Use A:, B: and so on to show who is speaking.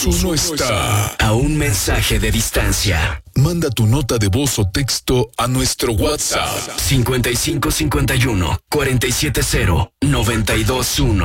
A: Uno está a un mensaje de distancia. Manda tu nota de voz o texto a nuestro WhatsApp 5551 470 921.